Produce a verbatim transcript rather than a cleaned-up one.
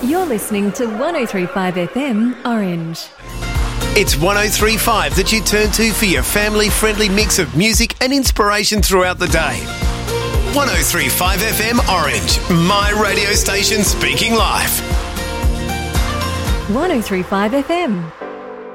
You're listening to one oh three point five F M Orange. It's one oh three point five that you turn to for your family-friendly mix of music and inspiration throughout the day. one oh three point five F M Orange, my radio station speaking live. one oh three point five F M.